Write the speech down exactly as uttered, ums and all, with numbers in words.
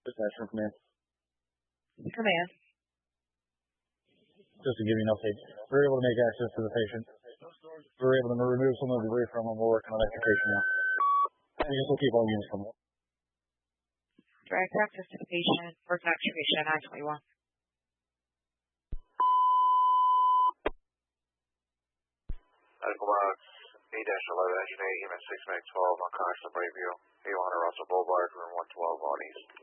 Dispatcher from Command. Command. Just to give you an update, we were able to make access to the patient. We were able to remove some of the debris from him. We're working on extrication now. And we will keep all units from him. Direct access to the patient. Working extrication at nine twenty-one. Medical box A eleven, engine eight, human six, medic twelve, unconscious, Brayview. A one hundred Russell Boulevard, room one twelve, on East.